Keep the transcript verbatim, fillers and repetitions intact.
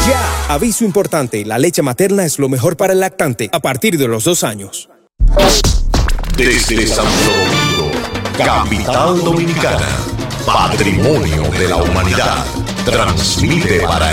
¡Ya! Aviso importante, la leche materna es lo mejor para el lactante a partir de los dos años. Desde Santo Domingo, capital dominicana, patrimonio de la humanidad, transmite para